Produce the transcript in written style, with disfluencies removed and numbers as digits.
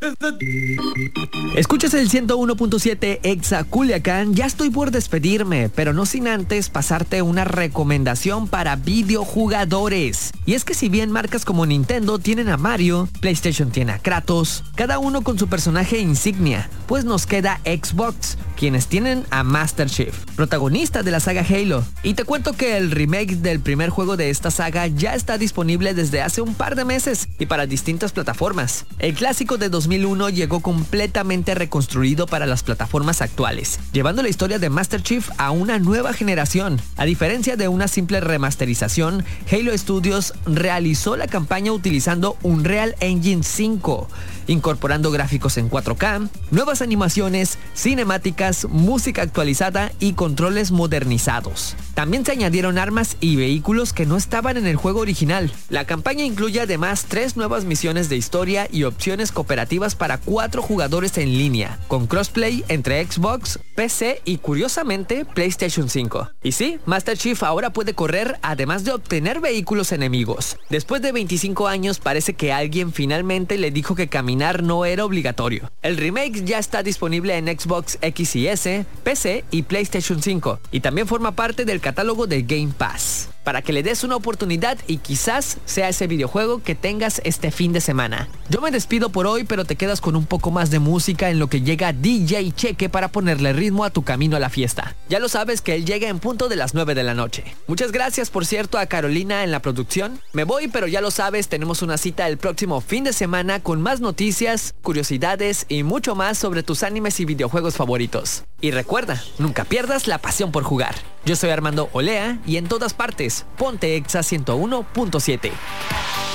Escuchas el 101.7 Exa Culiacán. Ya estoy por despedirme, pero no sin antes pasarte una recomendación para videojugadores. Y es que si bien marcas como Nintendo tienen a Mario, PlayStation tiene a Kratos, cada uno con su personaje insignia, pues nos queda Xbox, quienes tienen a Master Chief, protagonista de la saga Halo. Y te cuento que el remake del primer juego de esta saga ya está disponible desde hace un par de meses y para distintas plataformas. El clásico de 2001 llegó completamente reconstruido para las plataformas actuales, llevando la historia de Master Chief a una nueva generación. A diferencia de una simple remasterización, Halo Studios realizó la campaña utilizando Unreal Engine 5, incorporando gráficos en 4K, nuevas animaciones, cinemáticas, música actualizada y controles modernizados. También se añadieron armas y vehículos que no estaban en el juego original. La campaña incluye además 3 nuevas misiones de historia y opciones cooperativas para 4 jugadores en línea, con crossplay entre Xbox, PC y curiosamente PlayStation 5. Y sí, Master Chief ahora puede correr además de obtener vehículos enemigos. Después de 25 años parece que alguien finalmente le dijo que caminar no era obligatorio. El remake ya está disponible en Xbox X y S, PC y PlayStation 5 y también forma parte del catálogo de Game Pass, para que le des una oportunidad y quizás sea ese videojuego que tengas este fin de semana. Yo me despido por hoy, pero te quedas con un poco más de música en lo que llega DJ Cheque para ponerle ritmo a tu camino a la fiesta. Ya lo sabes que él llega en punto de las 9 de la noche. Muchas gracias, por cierto, a Carolina en la producción. Me voy, pero ya lo sabes, tenemos una cita el próximo fin de semana con más noticias, curiosidades y mucho más sobre tus animes y videojuegos favoritos. Y recuerda, nunca pierdas la pasión por jugar. Yo soy Armando Olea y en todas partes, ponte Exa 101.7.